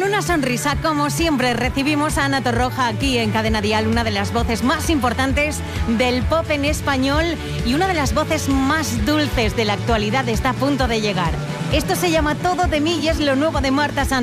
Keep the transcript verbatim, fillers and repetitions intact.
Con una sonrisa, como siempre, recibimos a Ana Torroja aquí en Cadena Dial, una de las voces más importantes del pop en español y una de las voces más dulces de la actualidad está a punto de llegar. Esto se llama Todo de mí y es lo nuevo de Marta Santos.